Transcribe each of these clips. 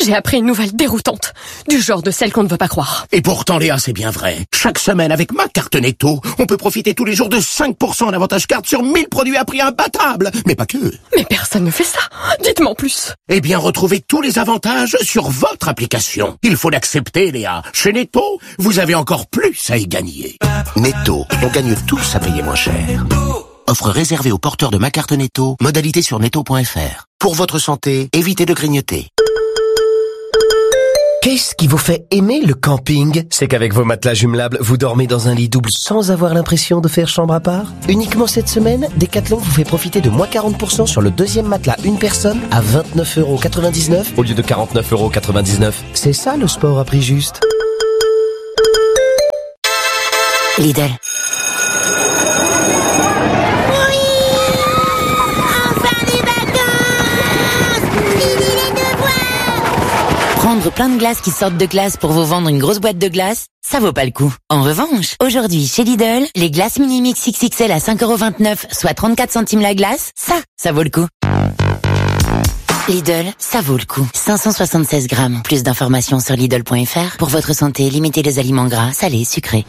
J'ai appris une nouvelle déroutante, du genre de celle qu'on ne veut pas croire. Et pourtant, Léa, c'est bien vrai. Chaque semaine, avec ma carte Netto, on peut profiter tous les jours de 5% d'avantage carte sur 1000 produits à prix imbattable. Mais pas que. Mais personne ne fait ça. Dites-moi en plus. Eh bien, retrouvez tous les avantages sur votre application. Il faut l'accepter, Léa. Chez Netto, vous avez encore plus à y gagner. Netto, on gagne tous à payer moins cher. Offre réservée aux porteurs de ma carte Netto. Modalité sur netto.fr. Pour votre santé, évitez de grignoter. Qu'est-ce qui vous fait aimer le camping? C'est qu'avec vos matelas jumelables, vous dormez dans un lit double sans avoir l'impression de faire chambre à part? Uniquement cette semaine, Decathlon vous fait profiter de moins 40% sur le deuxième matelas une personne à 29,99€ au lieu de 49,99€. C'est ça le sport à prix juste. Lidl. Prendre plein de glaces qui sortent de glace pour vous vendre une grosse boîte de glace, ça vaut pas le coup. En revanche, aujourd'hui, chez Lidl, les glaces Mini-Mix XXL à 5,29€, soit 34 centimes la glace, ça vaut le coup. Lidl, ça vaut le coup. 576 grammes. Plus d'informations sur Lidl.fr. Pour votre santé, limitez les aliments gras, salés, sucrés.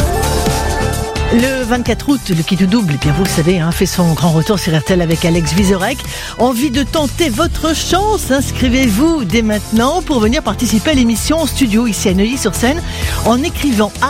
Le 24 août, le Qui tout double, bien vous le savez, fait son grand retour sur RTL avec Alex Vizorek. Envie de tenter votre chance? Inscrivez-vous dès maintenant pour venir participer à l'émission en studio ici à Neuilly-sur-Seine en écrivant à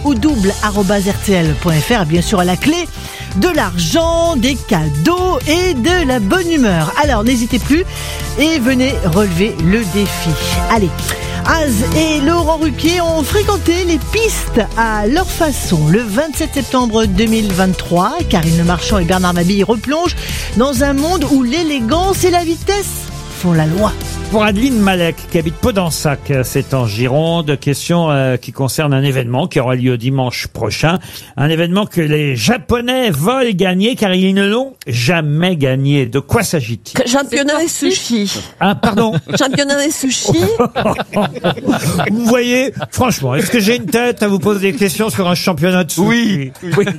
quittedouble@rtl.fr, bien sûr à la clé de l'argent, des cadeaux et de la bonne humeur. Alors n'hésitez plus et venez relever le défi. Allez, Az et Laurent Ruquier ont fréquenté les pistes à leur façon. Le 27 septembre 2023, Karine Le Marchand et Bernard Mabille replongent dans un monde où l'élégance et la vitesse font la loi. Pour Adeline Malek, qui habite Podensac, c'est en Gironde, question qui concerne un événement qui aura lieu dimanche prochain. Un événement que les Japonais veulent gagner car ils ne l'ont jamais gagné. De quoi s'agit-il? Championnat des sushis. Ah, pardon. Championnat des sushis. Vous voyez, franchement, est-ce que j'ai une tête à vous poser des questions sur un championnat de sushi? Oui.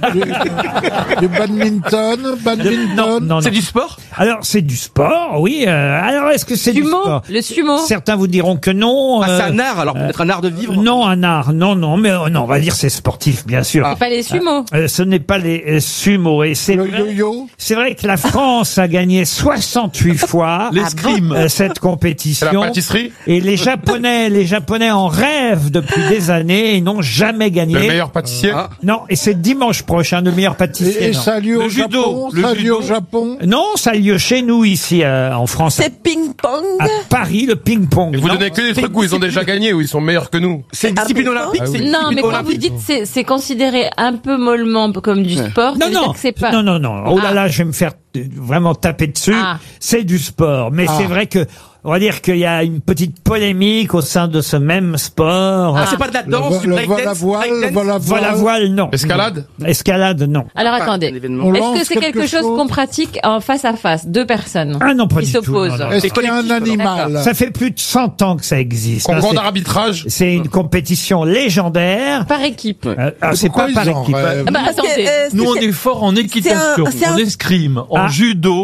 Du badminton. Non. C'est du sport? Alors, c'est du sport, oui. Alors, est-ce que c'est du sport? Le sumo. Certains vous diront que non. C'est un art, alors peut-être un art de vivre? Non, un art, non, mais non, on va dire c'est sportif, bien sûr. C'est pas les sumo. Ce n'est pas les sumo. Et c'est c'est vrai que la France a gagné 68 fois l'escrime, cette compétition. La pâtisserie. Et les Japonais en rêvent depuis des années et n'ont jamais gagné. Le meilleur pâtissier? Non, et c'est dimanche prochain, le meilleur pâtissier. Et ça a lieu au Japon? Ça a lieu au Japon? Non, ça a lieu chez nous, ici, en France. C'est ping-pong. À Paris, le ping-pong. Et vous donnez que des trucs où ils ont déjà gagné, où ils sont meilleurs que nous. C'est une discipline olympique? Non, mais quand vous dites c'est considéré un peu mollement comme du sport, non, c'est pas... Non. Oh là là, je vais me faire vraiment taper dessus. C'est du sport. Mais c'est vrai que, on va dire qu'il y a une petite polémique au sein de ce même sport. C'est pas de la danse, du breakdance? Voile, non. Escalade, non. Alors attendez, est-ce que c'est quelque chose qu'on pratique en face à face, deux personnes? Ah non, pas qui du tout. s'opposent? Est-ce qu'il y a un animal? Ça fait plus de 100 ans que ça existe. Concours d'arbitrage? C'est une compétition légendaire. Par équipe. C'est pas par équipe. Attendez. Nous, on est fort en équitation, en escrime, en judo.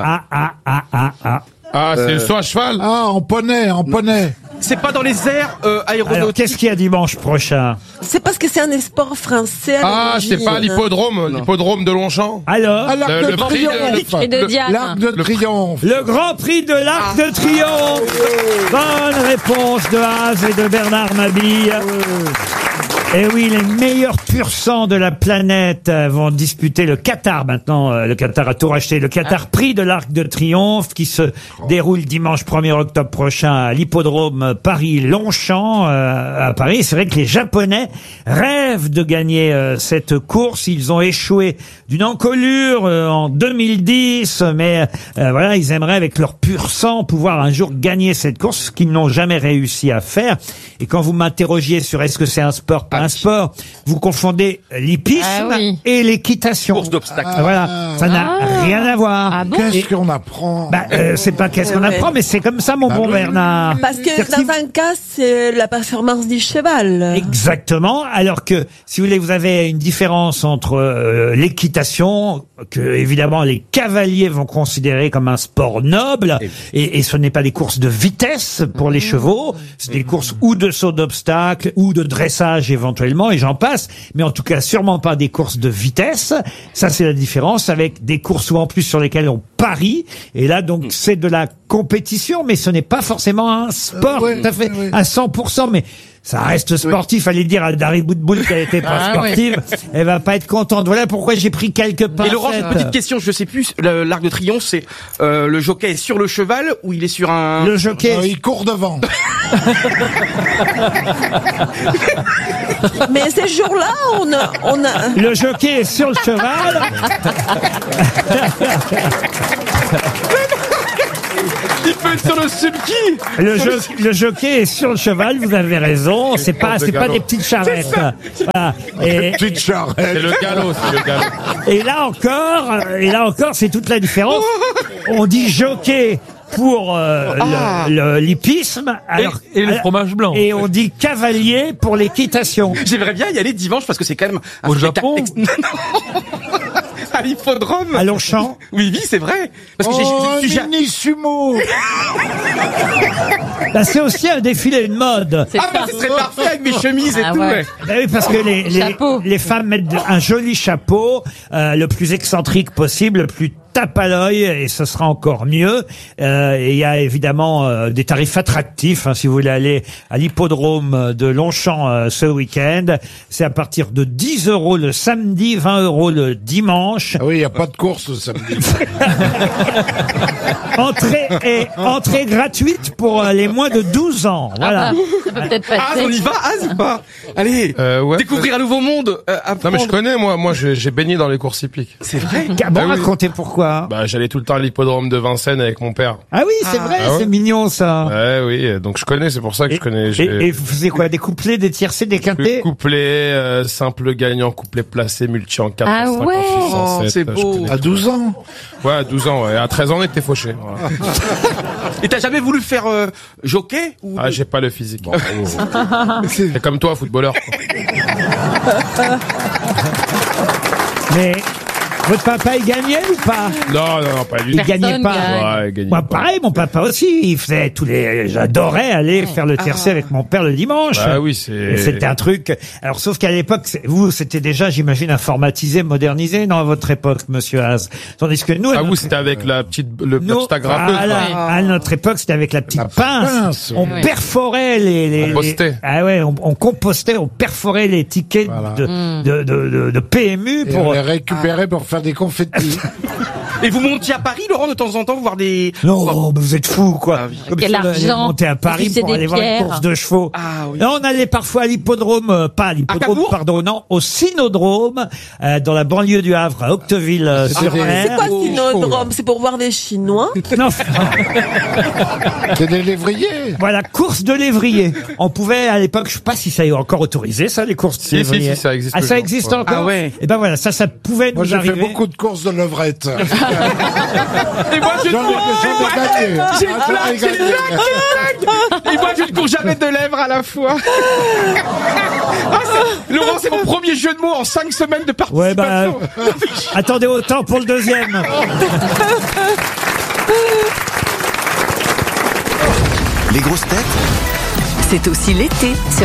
C'est le saut à cheval? En poney. C'est pas dans les airs aéronautiques? Alors, qu'est-ce qu'il y a dimanche prochain? C'est parce que c'est un sport français. C'est pas l'hippodrome de Longchamp? Alors? Le prix de Diane. L'Arc de Triomphe. Le Grand Prix de l'Arc de Triomphe. Bonne réponse de Az et de Bernard Mabille. Et oui, les meilleurs pur sang de la planète vont disputer le Qatar maintenant. Le Qatar a tout racheté. Le Qatar Prix de l'Arc de Triomphe qui se déroule dimanche 1er octobre prochain à l'hippodrome Paris-Longchamp à Paris. C'est vrai que les Japonais rêvent de gagner cette course. Ils ont échoué d'une encolure en 2010, mais voilà, ils aimeraient avec leur pur sang pouvoir un jour gagner cette course, ce qu'ils n'ont jamais réussi à faire. Et quand vous m'interrogiez sur est-ce que c'est un sport pas un sport. Vous confondez l'hippisme et l'équitation. Course d'obstacles. Voilà, ça n'a rien à voir. Ah bon? Qu'est-ce qu'on apprend? C'est pas qu'est-ce qu'on apprend, mais c'est comme ça, mon bon Bernard. Parce que dans un cas, c'est la performance du cheval. Exactement. Alors que, si vous voulez, vous avez une différence entre l'équitation, que évidemment les cavaliers vont considérer comme un sport noble, et ce n'est pas des courses de vitesse pour les chevaux, c'est des courses ou de saut d'obstacle, ou de dressage éventuellement, et j'en passe, mais en tout cas sûrement pas des courses de vitesse. Ça, c'est la différence avec des courses ou en plus sur lesquelles on parie, et là donc c'est de la compétition, mais ce n'est pas forcément un sport tout à fait à 100%, mais ça reste sportif. Allez dire à Dari Boudboul qu'elle était pas sportive. Elle va pas être contente. Voilà pourquoi j'ai pris quelques pincettes. Et Laurent, j'ai une petite question. Je sais plus. L'Arc de Triomphe, c'est le jockey est sur le cheval ou il est sur un... Le jockey... il court devant. Mais ces jours-là, on a... Le jockey est sur le cheval. Il peut être sur le sulky. Le jockey est sur le cheval, vous avez raison. C'est pas des petites charrettes. Voilà. Petite charrette. C'est le galop. Et là encore, c'est toute la différence. On dit jockey pour l'hippisme, et le fromage blanc. Et on dit cavalier pour l'équitation. J'aimerais bien y aller dimanche parce que c'est quand même un au Japon. À l'hippodrome. À Longchamp. Oui, c'est vrai. Parce que j'ai mini sumo. C'est aussi un défilé, une mode. Ce serait parfait avec mes chemises et tout. Ouais. Oui, parce que les femmes mettent un joli chapeau, le plus excentrique possible, le plus tape à l'œil, et ce sera encore mieux. Et il y a évidemment des tarifs attractifs, si vous voulez aller à l'hippodrome de Longchamp ce week-end. C'est à partir de 10 € le samedi, 20 € le dimanche. Ah oui, il n'y a pas de course le samedi. Entrée gratuite pour les moins de 12 ans. Voilà. Ça peut peut-être passer. On y va, ou pas? Allez, découvrir un nouveau monde. Non mais je connais, moi j'ai baigné dans les courses hippiques. C'est vrai? Racontez pourquoi. J'allais tout le temps à l'hippodrome de Vincennes avec mon père. Ah oui, c'est vrai, c'est mignon ça. Ouais, oui, donc je connais, c'est pour ça que je connais. Et vous faisiez quoi? Des couplets, des tiercés, des quintés? Couplets, simple gagnant, couplet placé, multi en 4, 5 ouais. en 6, en 7. C'est beau. À 12 ans? Ouais, à 12 ans, ouais. À 13 ans, on était fauchés. Voilà. Et t'as jamais voulu faire jockey ou... Ah, j'ai pas le physique. Bon, c'est comme toi, footballeur. Mais votre papa, il gagnait ou pas? Non, pas lui. Il gagnait pas. Ouais, il gagnait Moi, pas. pareil, mon papa aussi. Il faisait j'adorais aller faire le tiercé avec mon père le dimanche. Ah oui, C'était un truc. Alors, sauf qu'à l'époque, vous, c'était déjà, j'imagine, informatisé, modernisé, non, à votre époque, monsieur Haas. Tandis que nous, vous, c'était avec la petite agrafeuse. À notre époque, c'était avec la petite pince. On perforait on postait. Ah ouais, on compostait, on perforait les tickets de PMU pour les récupérer pour faire des confettis. Et vous montiez à Paris, Laurent, de temps en temps, voir des... Non, vous êtes fous, quoi. Comme quel argent. Monter à Paris pour aller voir une course de chevaux. Ah oui. Non, on allait parfois à l'hippodrome, pas à l'hippodrome, pardon, non, au Cynodrome, dans la banlieue du Havre, à Octeville-sur-Mer. C'est quoi Cynodrome? C'est pour voir des Chinois? Non. C'est des lévriers. Voilà, course de lévriers. On pouvait, à l'époque, je sais pas si ça est encore autorisé, ça, les courses de lévriers. Si, ça existe. Ah, ça existe encore? Ah ouais. Et ben voilà, ça pouvait nous arriver. Moi, j'ai fait beaucoup de courses de levrette. Et moi, je Et moi, je ne cours jamais de lèvres à la fois. Laurent, c'est mon premier jeu de mots en 5 semaines de participation. Attendez autant pour le deuxième. Les grosses têtes, c'est aussi l'été sur